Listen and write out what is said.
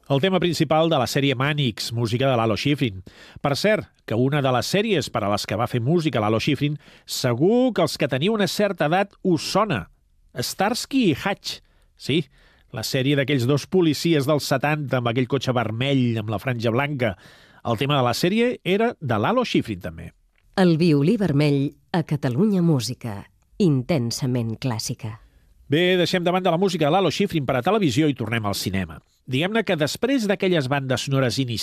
El tema principal de la sèrie Mànix, música de Lalo Schifrin. Per cert, que una de les sèries per a les que va fer música Lalo Schifrin, segur que els que teniu una certa edat us sona. Starsky i Hutch. Sí, la sèrie d'aquells dos policies dels 70 amb aquell cotxe vermell amb la franja blanca. El tema de la sèrie era de Lalo Schifrin, també. El violí vermell a Catalunya Música. Intensament clàssica. Bé, deixem de banda la música de Lalo Schifrin per a televisió i tornem al cinema. Diguem-ne que després d'aquelles bandes sonores inicials